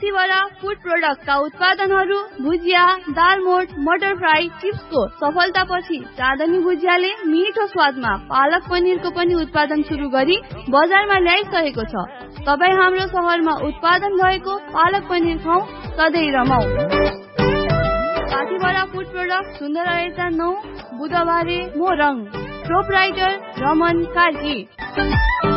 साथीभरा food प्रोडक्टका उत्पादनहरू भुजिया, दालमोट, मटर fry, चिप्सको सफलतापछि चाँदनी भुजियाले मिठो स्वादमा पालक पनिरको पनि उत्पादन सुरु गरी बजारमा ल्याइसकेको छ। तपाईँ हाम्रो शहरमा उत्पादन भएको पालक पनिर खाऊ, सधैँ रमाऊ। साथीभरा फूड प्रोडक्ट सुन्दर रहेछ 9 बुधबारे मोरङ। प्रोपराइटर रमन कार्की।